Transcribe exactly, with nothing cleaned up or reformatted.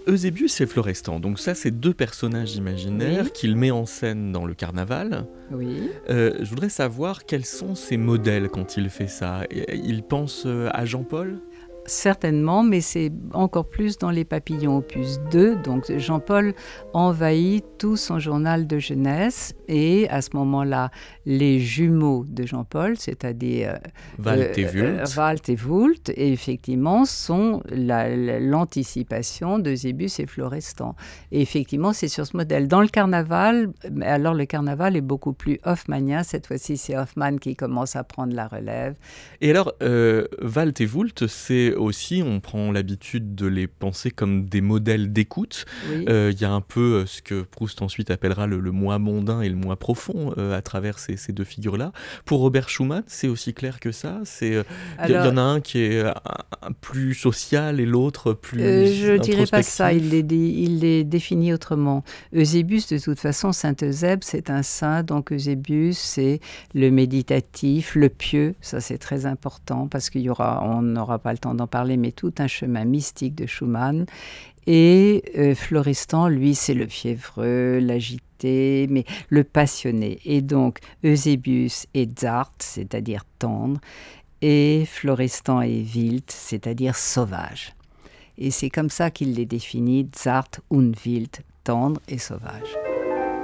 Eusébius et Florestan, donc ça c'est deux personnages imaginaires Oui. qu'il met en scène dans le carnaval. Oui. Euh, je voudrais savoir quels sont ses modèles quand il fait ça. Il pense euh, à Jean-Paul ? Certainement, mais c'est encore plus dans Les Papillons opus deux. Donc Jean-Paul envahit tout son journal de jeunesse et à ce moment-là, les jumeaux de Jean-Paul, c'est-à-dire Walt et euh, Wult. Walt et Wult, et effectivement, sont la, la, l'anticipation d'Eusébius et Florestan. Et effectivement, c'est sur ce modèle. Dans le carnaval, alors le carnaval est beaucoup plus hoffmannien. Cette fois-ci, c'est Hoffmann qui commence à prendre la relève. Et alors, euh, Walt et Wult, c'est aussi, on prend l'habitude de les penser comme des modèles d'écoute. Il oui. euh, y a un peu ce que Proust ensuite appellera le, le moi mondain et le moi profond euh, à travers ces, ces deux figures-là. Pour Robert Schumann, c'est aussi clair que ça. Il euh, y, y en a un qui est un, un plus social et l'autre plus euh, je introspectif. Je dirais pas ça, il les, dé, il les définit autrement. Eusébius, de toute façon, Saint Eusèbe, c'est un saint, donc Eusébius, c'est le méditatif, le pieux, ça c'est très important parce qu'il y aura, on n'aura pas le temps d'en parler, mais tout un chemin mystique de Schumann. Et euh, Florestan, lui, c'est le fiévreux, l'agité, mais le passionné. Et donc, Eusébius est zart, c'est-à-dire tendre, et Florestan est wild, c'est-à-dire sauvage. Et c'est comme ça qu'il les définit, zart und wild, tendre et sauvage.